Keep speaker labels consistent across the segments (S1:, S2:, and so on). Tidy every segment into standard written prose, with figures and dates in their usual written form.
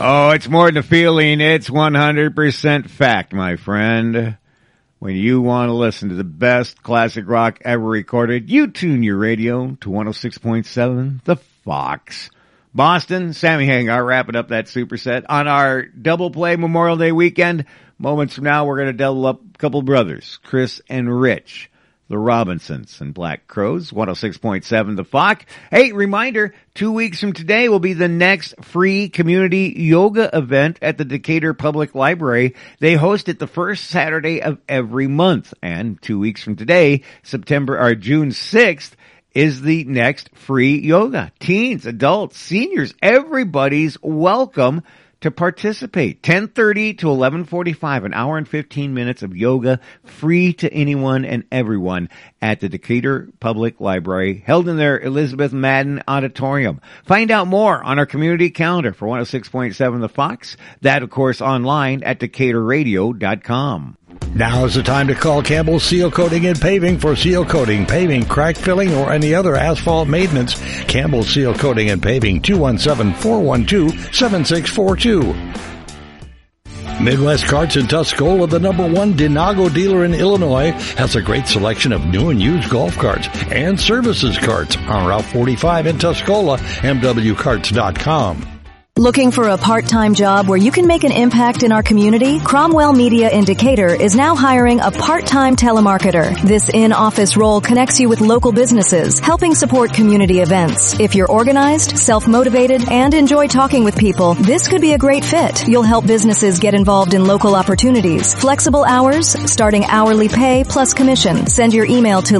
S1: Oh, it's more than a feeling. It's 100% fact, my friend. When you want to listen to the best classic rock ever recorded, you tune your radio to 106.7 The Fox. Boston, Sammy Hagar wrapping up that superset on our double play Memorial Day weekend. Moments from now, we're going to double up a couple brothers, Chris and Rich, the Robinsons and Black Crows, 106.7 The Fox. Hey, reminder, 2 weeks from today will be the next free community yoga event at the Decatur Public Library. They host it the first Saturday of every month. And 2 weeks from today, June 6th, is the next free yoga. Teens, adults, seniors, everybody's welcome to participate. 10:30 to 11:45, an hour and 15 minutes of yoga, free to anyone and everyone at the Decatur Public Library, held in their Elizabeth Madden Auditorium. Find out more on our community calendar for 106.7 The Fox. That, of course, online at DecaturRadio.com.
S2: Now is the time to call Campbell Seal Coating and Paving for seal coating, paving, crack filling, or any other asphalt maintenance. Campbell Seal Coating and Paving, 217-412-7642. Midwest Carts in Tuscola, the #1 Denago dealer in Illinois, has a great selection of new and used golf carts and services carts on Route 45 in Tuscola, MWCarts.com.
S3: Looking for a part-time job where you can make an impact in our community? Cromwell Media in Decatur is now hiring a part-time telemarketer. This in-office role connects you with local businesses, helping support community events. If you're organized, self-motivated, and enjoy talking with people, this could be a great fit. You'll help businesses get involved in local opportunities. Flexible hours, starting hourly pay plus commission. Send your email to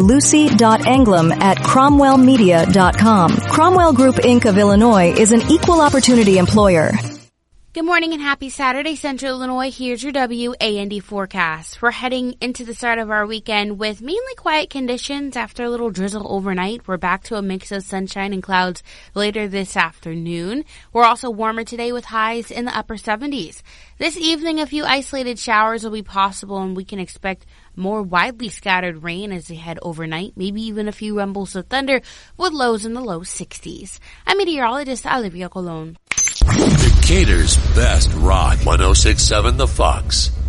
S3: lucy.englam@cromwellmedia.com. Cromwell Group Inc. of Illinois is an equal opportunity employer.
S4: Good morning and happy Saturday, Central Illinois. Here's your WAND forecast. We're heading into the start of our weekend with mainly quiet conditions after a little drizzle overnight. We're back to a mix of sunshine and clouds later this afternoon. We're also warmer today with highs in the upper 70s. This evening, a few isolated showers will be possible, and we can expect more widely scattered rain as we head overnight, maybe even a few rumbles of thunder with lows in the low 60s. I'm meteorologist Olivia Colon.
S5: Decatur's best rock, 106.7 The Fox.